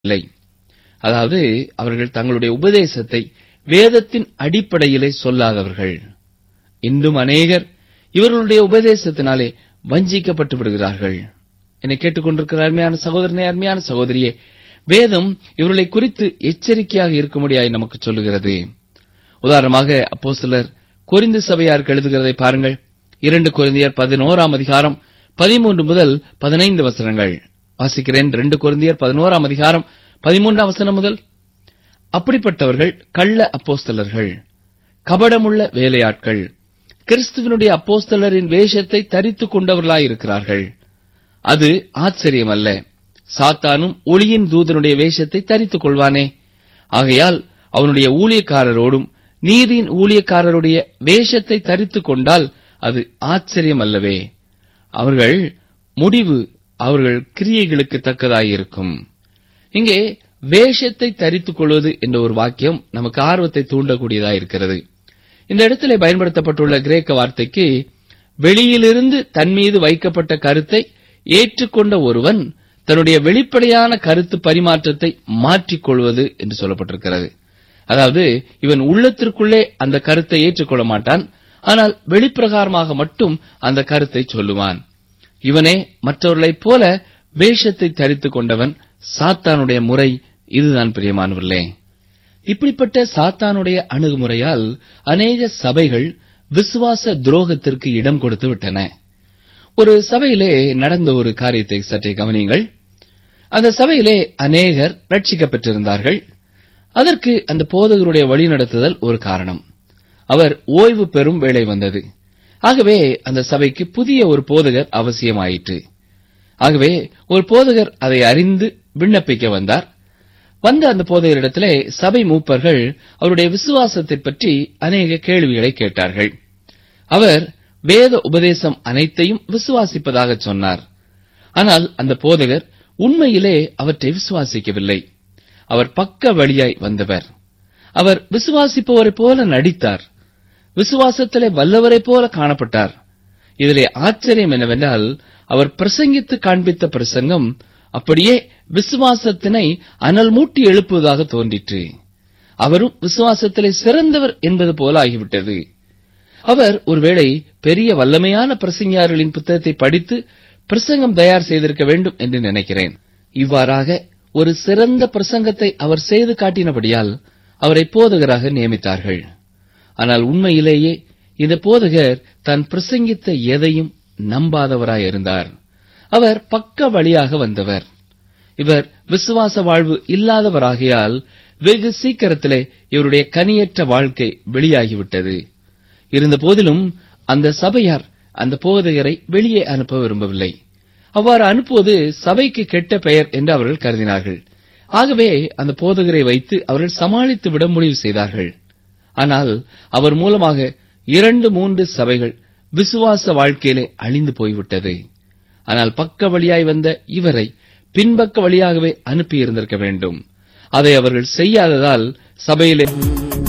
இல்லை. அதாவது அவர்கள் தங்களுடைய உபதேசத்தை வேதத்தின் அடிப்படையிலே சொல்லாதவர்கள். இன்றும் அநேகர் இவர்களுடைய உபதேசத்தினாலே வஞ்சிக்கப்பட்டு விடுகிறார்கள். என்னை கேட்டுக்கொண்டிருக்கிற அருமையான சகோதரனே, அருமையான சகோதரியே, வேதம் இவர்களை குறித்து எச்சரிக்கையாக இருக்கும்படியாய் நமக்கு சொல்லுகிறது. உதாரணமாக அப்போஸ்தலர் கொரிந்து சபையாருக்கு எழுதுகிறதை பாருங்கள். 2 கொரிந்தியர் 11ஆம் அதிகாரம் 13 முதல் 15 வசனங்கள் வாசிக்கிறேன். 2 கொரிந்தியர் 11ஆம் அதிகாரம் 13ஆம் வசனம் முதல். அப்படிப்பட்டவர்கள் கள்ள அப்போஸ்தலர்கள், கபடமுள்ள வேலையாட்கள், கிறிஸ்துவனுடைய அப்போஸ்தலரின் வேஷத்தை தரித்துக் கொண்டவர்களாயிருக்கிறார்கள். அது ஆச்சரியமல்ல. சாத்தானும் ஒளியின் தூதனுடைய வேஷத்தை தரித்துக் கொள்வானே. ஆகையால் அவனுடைய ஊழியக்காரரோடும் நீதியின் ஊழியக்காரருடைய வேஷத்தை தரித்துக் கொண்டால் அது ஆச்சரியமல்லவே. அவர்கள் முடிவு அவர்கள் கிரியைகளுக்கு தக்கதாயிருக்கும். இங்கே வேஷத்தை தரித்துக் கொள்வது என்ற ஒரு வாக்கியம் நமக்கு ஆர்வத்தை தூண்டக்கூடியதாயிருக்கிறது. இந்த இடத்திலே பயன்படுத்தப்பட்டுள்ள கிரேக்க வார்த்தைக்கு வெளியிலிருந்து தன் மீது வைக்கப்பட்ட கருத்தை ஏற்றுக்கொண்ட ஒருவன் தன்னுடைய வெளிப்படையான கருத்து பரிமாற்றத்தை மாற்றிக்கொள்வது என்று சொல்லப்பட்டிருக்கிறது. அதாவது இவன் உள்ளத்திற்குள்ளே அந்த கருத்தை ஏற்றுக்கொள்ள மாட்டான், ஆனால் வெளிப்பிரகாரமாக மட்டும் அந்த கருத்தை சொல்லுவான். இவனே மற்றவர்களைப் போல வேஷத்தை தரித்துக் கொண்டவன். சாத்தானுடைய முறை இதுதான் பிரியமானவர்களே. இப்படிப்பட்ட சாத்தானுடைய அணுகுமுறையால் அநேக சபைகள் விசுவாச துரோகத்திற்கு இடம் கொடுத்து விட்டன. ஒரு சபையிலே நடந்த ஒரு காரியத்தை சற்றே கவனியுங்கள். அந்த சபையிலே அநேகர் ரட்சிக்கப் பெற்றிருந்தார்கள். அதற்கு அந்த போதகருடைய வழிநடத்துதல் ஒரு காரணம். அவர் ஓய்வு பெறும் வேளை வந்தது. ஆகவே அந்த சபைக்கு புதிய ஒரு போதகர் அவசியமாயிற்று. ஆகவே ஒரு போதகர் அதை அறிந்து விண்ணப்பிக்க வந்தார். வந்த அந்த போதகரிடத்திலே சபை மூப்பர்கள் அவருடைய விசுவாசத்தை பற்றி அநேக கேள்விகளை கேட்டார்கள். அவர் வேத உபதேசம் அனைத்தையும் விசுவாசிப்பதாக சொன்னார். ஆனால் அந்த போதகர் உண்மையிலே அவற்றை விசுவாசிக்கவில்லை. அவர் பக்க வழியாய் வந்தவர். அவர் விசுவாசிப்பவரைப் போல நடித்தார். விசுவாசத்திலே வல்லவரைப் போல காணப்பட்டார். இதிலே ஆச்சரியம் என்னவென்றால், அவர் பிரசங்கித்து காண்பித்த பிரசங்கம் அப்படியே விசுவாசத்தினை அனல் மூட்டி எழுப்புவதாக தோன்றிற்று. அவரும் விசுவாசத்திலே சிறந்தவர் என்பது போல ஆகிவிட்டது. அவர் ஒருவேளை பெரிய வல்லமையான பிரசங்கியாளர்களின் புத்தகத்தை படித்து பிரசங்கம் தயார் செய்திருக்க வேண்டும் என்று நினைக்கிறேன். இவ்வாறாக ஒரு சிறந்த பிரசங்கத்தை அவர் செய்து காட்டினபடியால் அவரை போதகராக நியமித்தார்கள். ஆனால் உண்மையிலேயே இந்த போதகர் தான் பிரசங்கித்த எதையும் நம்பாதவராயிருந்தார். அவர் பக்க வழியாக வந்தவர். இவர் விசுவாச வாழ்வு இல்லாதவராகையால் வெகு சீக்கிரத்திலே இவருடைய கனியற்ற வாழ்க்கை வெளியாகிவிட்டது. இருந்த போதிலும் அந்த சபையார் அந்த போதகரை வெளியே அனுப்ப விரும்பவில்லை. அவ்வாறு அனுப்புவது சபைக்கு கெட்ட பெயர் என்று அவர்கள் கருதினார்கள். ஆகவே அந்த போதகரை வைத்து அவர்கள் சமாளித்து விட முடிவு செய்தார்கள். ஆனால் அவர் மூலமாக 2-3 சபைகள் விசுவாச வாழ்க்கையிலே அழிந்து போய்விட்டது. ஆனால் பக்க வழியாய் வந்த இவரை பின்பக்க வழியாகவே அனுப்பியிருந்திருக்க வேண்டும். அதை அவர்கள் செய்யாததால் சபையிலே